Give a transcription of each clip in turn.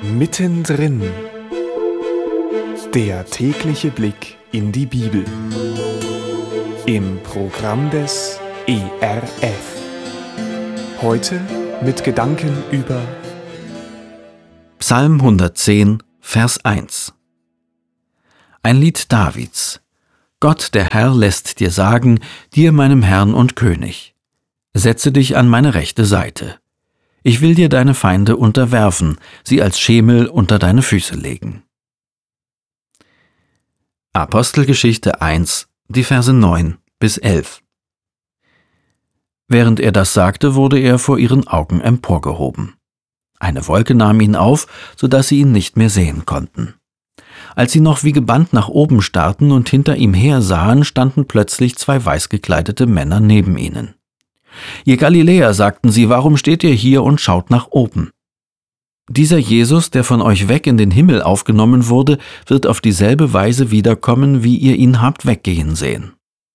Mittendrin. Der tägliche Blick in die Bibel. Im Programm des ERF. Heute mit Gedanken über Psalm 110, Vers 1. Ein Lied Davids. Gott, der Herr, lässt dir sagen, dir meinem Herrn und König: Setze dich an meine rechte Seite. Ich will dir deine Feinde unterwerfen, sie als Schemel unter deine Füße legen. Apostelgeschichte 1, die Verse 9 bis 11. Während er das sagte, wurde er vor ihren Augen emporgehoben. Eine Wolke nahm ihn auf, so dass sie ihn nicht mehr sehen konnten. Als sie noch wie gebannt nach oben starrten und hinter ihm her sahen, standen plötzlich zwei weiß gekleidete Männer neben ihnen. »Ihr Galiläer«, sagten sie, »warum steht ihr hier und schaut nach oben? Dieser Jesus, der von euch weg in den Himmel aufgenommen wurde, wird auf dieselbe Weise wiederkommen, wie ihr ihn habt weggehen sehen.«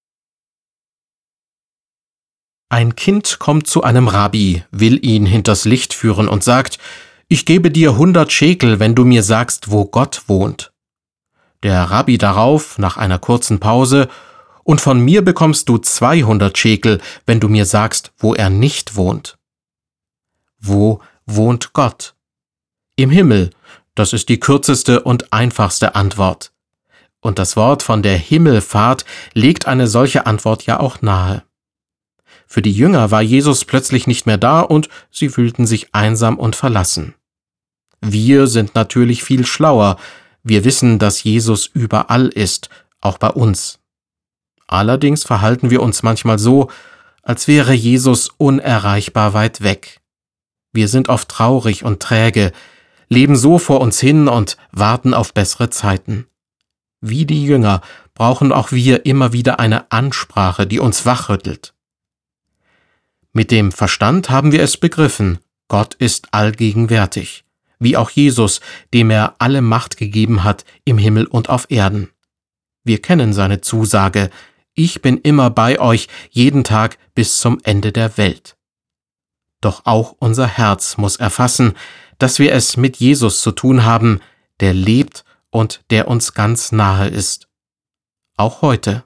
Ein Kind kommt zu einem Rabbi, will ihn hinters Licht führen und sagt: »Ich gebe dir 100 Schekel, wenn du mir sagst, wo Gott wohnt.« Der Rabbi darauf, nach einer kurzen Pause: »Und von mir bekommst du 200 Schekel, wenn du mir sagst, wo er nicht wohnt.« Wo wohnt Gott? Im Himmel, das ist die kürzeste und einfachste Antwort. Und das Wort von der Himmelfahrt legt eine solche Antwort ja auch nahe. Für die Jünger war Jesus plötzlich nicht mehr da und sie fühlten sich einsam und verlassen. Wir sind natürlich viel schlauer. Wir wissen, dass Jesus überall ist, auch bei uns. Allerdings verhalten wir uns manchmal so, als wäre Jesus unerreichbar weit weg. Wir sind oft traurig und träge, leben so vor uns hin und warten auf bessere Zeiten. Wie die Jünger brauchen auch wir immer wieder eine Ansprache, die uns wachrüttelt. Mit dem Verstand haben wir es begriffen: Gott ist allgegenwärtig, wie auch Jesus, dem er alle Macht gegeben hat im Himmel und auf Erden. Wir kennen seine Zusage: Ich bin immer bei euch, jeden Tag bis zum Ende der Welt. Doch auch unser Herz muss erfassen, dass wir es mit Jesus zu tun haben, der lebt und der uns ganz nahe ist. Auch heute.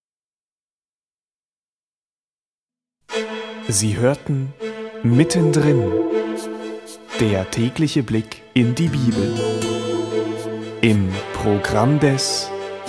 Sie hörten Mittendrin. Der tägliche Blick in die Bibel. Im Programm des